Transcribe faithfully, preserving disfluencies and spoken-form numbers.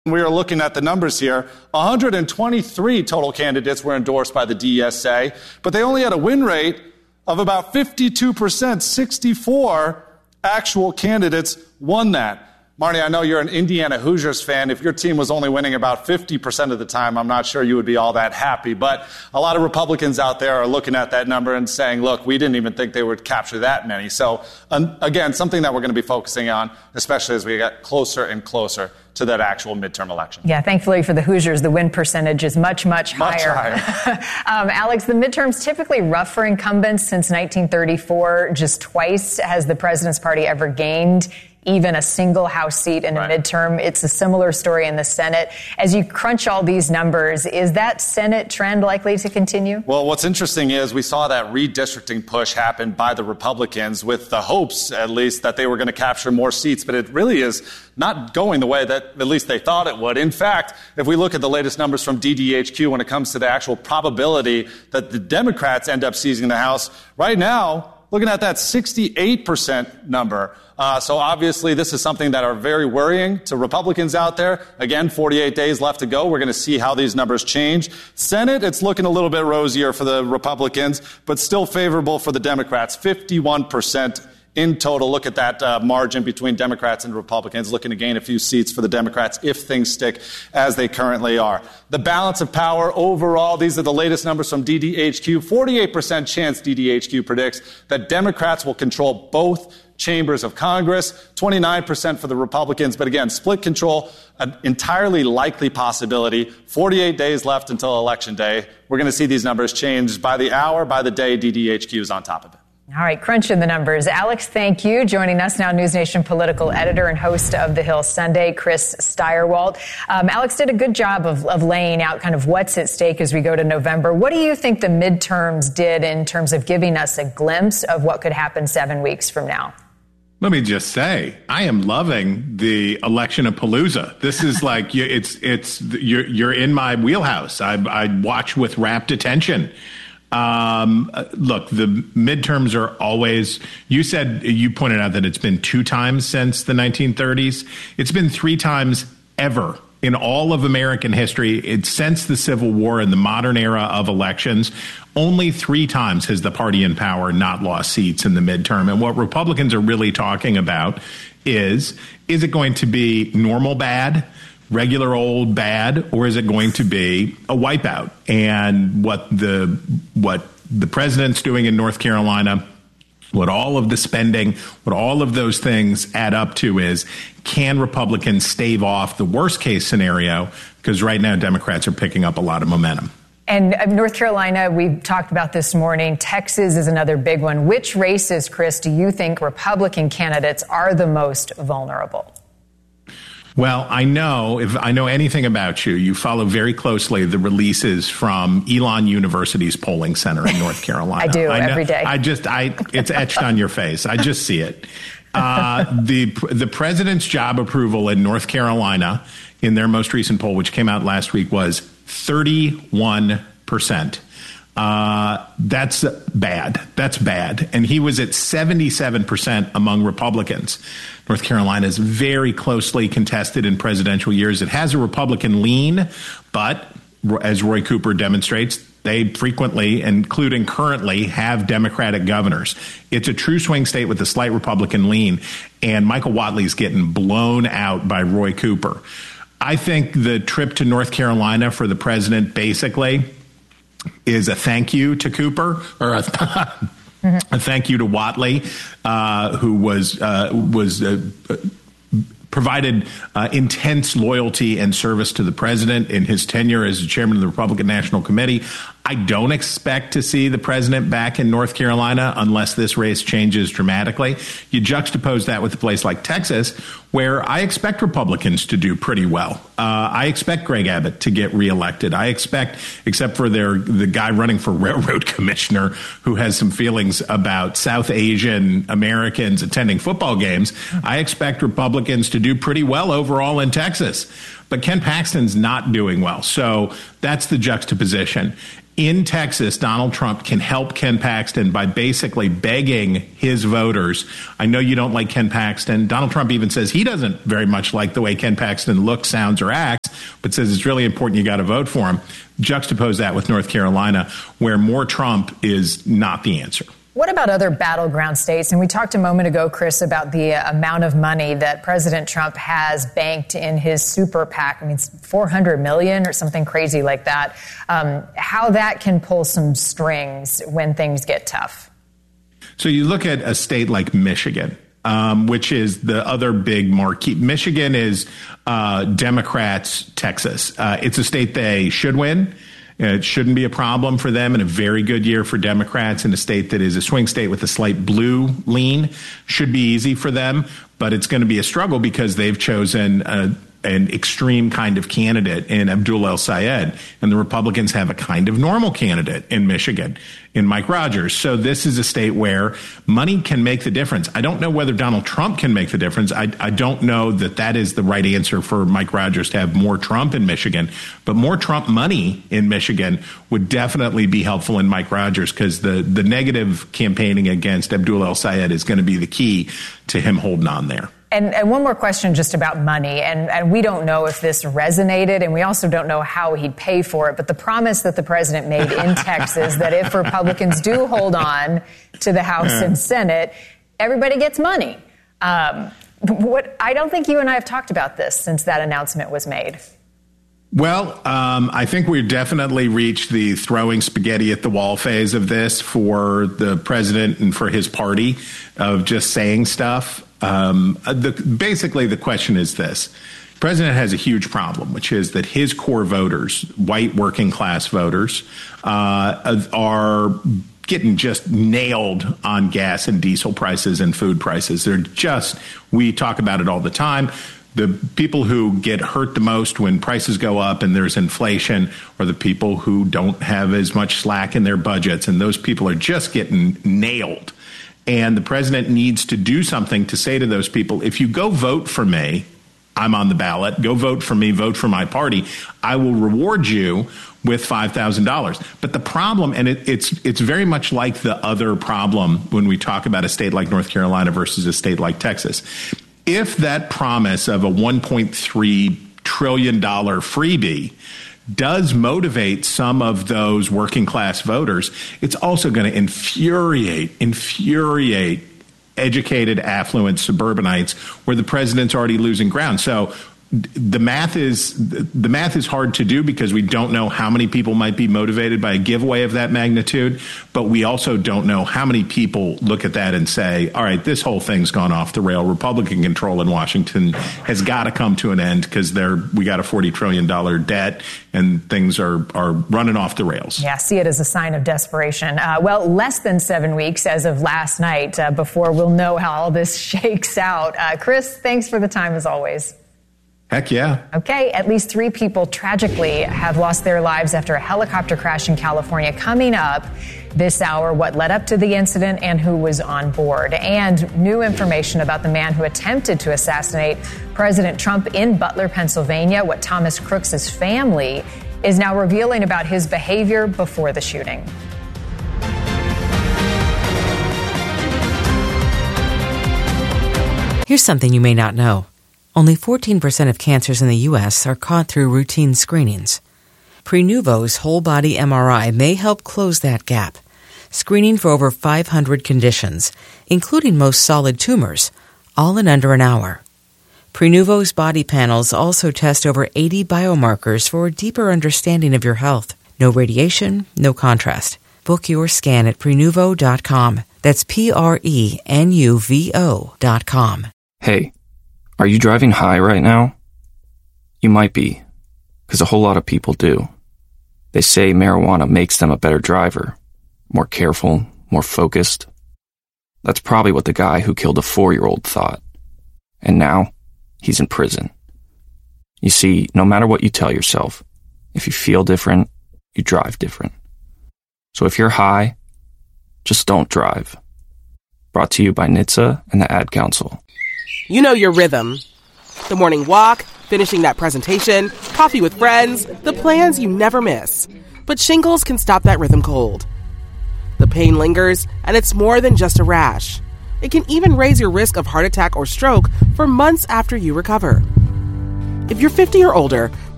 We are looking at the numbers here. one hundred twenty-three total candidates were endorsed by the D S A, but they only had a win rate of about fifty-two percent. sixty-four actual candidates won that. Marnie, I know you're an Indiana Hoosiers fan. If your team was only winning about fifty percent of the time, I'm not sure you would be all that happy. But a lot of Republicans out there are looking at that number and saying, look, we didn't even think they would capture that many. So, um, again, something that we're going to be focusing on, especially as we get closer and closer to that actual midterm election. Yeah, thankfully for the Hoosiers, the win percentage is much, much higher. Much higher. um, Alex, the midterms typically rough for incumbents since nineteen thirty-four. Just twice has the president's party ever gained even a single House seat in a right. midterm. It's a similar story in the Senate. As you crunch all these numbers, is that Senate trend likely to continue? Well, what's interesting is we saw that redistricting push happen by the Republicans with the hopes, at least, that they were going to capture more seats. But it really is not going the way that at least they thought it would. In fact, if we look at the latest numbers from D D H Q when it comes to the actual probability that the Democrats end up seizing the House, right now, looking at that sixty-eight percent number. Uh, so obviously this is something that are very worrying to Republicans out there. Again, forty-eight days left to go. We're going to see how these numbers change. Senate, it's looking a little bit rosier for the Republicans, but still favorable for the Democrats. fifty-one percent in total. Look at that uh, margin between Democrats and Republicans, looking to gain a few seats for the Democrats if things stick as they currently are. The balance of power overall, these are the latest numbers from D D H Q. forty-eight percent chance D D H Q predicts that Democrats will control both chambers of Congress, twenty-nine percent for the Republicans. But again, split control, an entirely likely possibility. forty-eight days left until Election Day. We're going to see these numbers change by the hour, by the day. D D H Q is on top of it. All right, crunching the numbers. Alex, thank you. Joining us now, News Nation political editor and host of The Hill Sunday, Chris Stirewalt. Um, Alex did a good job of, of laying out kind of what's at stake as we go to November. What do you think the midterms did in terms of giving us a glimpse of what could happen seven weeks from now? Let me just say, I am loving the election of Palooza. This is like, it's, it's, you're, you're in my wheelhouse. I, I watch with rapt attention. Um, look, the midterms are always, you said, you pointed out that it's been two times since the nineteen thirties. It's been three times ever in all of American history. It's since the Civil War and the modern era of elections. Only three times has the party in power not lost seats in the midterm. And what Republicans are really talking about is, is it going to be normal bad, regular old bad, or is it going to be a wipeout? And what the what the president's doing in North Carolina, what all of the spending, what all of those things add up to is, can Republicans stave off the worst case scenario? Because right now, Democrats are picking up a lot of momentum. And North Carolina, we talked about this morning. Texas is another big one. Which races, Chris, do you think Republican candidates are the most vulnerable? Well, I know if I know anything about you, you follow very closely the releases from Elon University's polling center in North Carolina. I do I know, every day. I just I it's etched on your face. I just see it. Uh, the the president's job approval in North Carolina in their most recent poll, which came out last week, was thirty-one percent. Uh, that's bad. That's bad. And he was at seventy-seven percent among Republicans. North Carolina is very closely contested in presidential years. It has a Republican lean, but as Roy Cooper demonstrates, they frequently, including currently, have Democratic governors. It's a true swing state with a slight Republican lean, and Michael Whatley's getting blown out by Roy Cooper. I think the trip to North Carolina for the president basically is a thank you to Cooper, or a, mm-hmm. a thank you to Whatley, uh, who was uh, was uh, provided uh, intense loyalty and service to the president in his tenure as the chairman of the Republican National Committee. I don't expect to see the president back in North Carolina unless this race changes dramatically. You juxtapose that with a place like Texas, where I expect Republicans to do pretty well. Uh, I expect Greg Abbott to get reelected. I expect, except for their the guy running for railroad commissioner who has some feelings about South Asian Americans attending football games, I expect Republicans to do pretty well overall in Texas. But Ken Paxton's not doing well. So that's the juxtaposition. In Texas, Donald Trump can help Ken Paxton by basically begging his voters. I know you don't like Ken Paxton. Donald Trump even says he doesn't very much like the way Ken Paxton looks, sounds, or acts, but says it's really important you got to vote for him. Juxtapose that with North Carolina, where more Trump is not the answer. What about other battleground states? And we talked a moment ago, Chris, about the uh, amount of money that President Trump has banked in his super PAC. I mean, it's four hundred million or something crazy like that. Um, how that can pull some strings when things get tough. So you look at a state like Michigan, um, which is the other big marquee. Michigan is uh, Democrats' Texas. Uh, it's a state they should win. It shouldn't be a problem for them, and a very good year for Democrats in a state that is a swing state with a slight blue lean. Should be easy for them, but it's going to be a struggle because they've chosen a, an extreme kind of candidate in Abdul El-Sayed, and the Republicans have a kind of normal candidate in Michigan, in Mike Rogers. So this is a state where money can make the difference. I don't know whether Donald Trump can make the difference. I, I don't know that that is the right answer for Mike Rogers to have more Trump in Michigan, but more Trump money in Michigan would definitely be helpful in Mike Rogers because the, the negative campaigning against Abdul El-Sayed is going to be the key to him holding on there. And, and one more question just about money. And, and we don't know if this resonated, and we also don't know how he'd pay for it. But the promise that the president made in Texas that if Republicans do hold on to the House and Senate, everybody gets money. Um, what I don't think you and I have talked about this since that announcement was made. Well, um, I think we've definitely reached the throwing spaghetti at the wall phase of this for the president and for his party of just saying stuff. Um, the, basically, the question is this. The president has a huge problem, which is that his core voters, white working class voters, uh, are getting just nailed on gas and diesel prices and food prices. They're just, we talk about it all the time. The people who get hurt the most when prices go up and there's inflation are the people who don't have as much slack in their budgets. And those people are just getting nailed. And the president needs to do something to say to those people, if you go vote for me, I'm on the ballot, go vote for me, vote for my party, I will reward you with five thousand dollars. But the problem, and it, it's it's very much like the other problem when we talk about a state like North Carolina versus a state like Texas. If that promise of a one point three trillion dollars freebie does motivate some of those working class voters, it's also going to infuriate, infuriate educated, affluent suburbanites where the president's already losing ground. So the math is the math is hard to do because we don't know how many people might be motivated by a giveaway of that magnitude, but we also don't know how many people look at that and say, all right, this whole thing's gone off the rail. Republican control in Washington has got to come to an end because they're we got a forty trillion dollars debt and things are are running off the rails. Yeah, see it as a sign of desperation. Uh, well, less than seven weeks as of last night uh, before we'll know how all this shakes out. Uh, Chris, thanks for the time as always. Heck yeah. Okay, at least three people tragically have lost their lives after a helicopter crash in California. Coming up this hour, what led up to the incident and who was on board. And new information about the man who attempted to assassinate President Trump in Butler, Pennsylvania, what Thomas Crooks' family is now revealing about his behavior before the shooting. Here's something you may not know. Only fourteen percent of cancers in the U S are caught through routine screenings. Prenuvo's whole-body M R I may help close that gap, screening for over five hundred conditions, including most solid tumors, all in under an hour. Prenuvo's body panels also test over eighty biomarkers for a deeper understanding of your health. No radiation, no contrast. Book your scan at Prenuvo dot com. That's P R E N U V O dot com. Hey. Are you driving high right now? You might be, because a whole lot of people do. They say marijuana makes them a better driver, more careful, more focused. That's probably what the guy who killed a four-year-old thought. And now, he's in prison. You see, no matter what you tell yourself, if you feel different, you drive different. So if you're high, just don't drive. Brought to you by N H T S A and the Ad Council. You know your rhythm. The morning walk, finishing that presentation, coffee with friends, the plans you never miss. But shingles can stop that rhythm cold. The pain lingers, and it's more than just a rash. It can even raise your risk of heart attack or stroke for months after you recover. If you're fifty or older,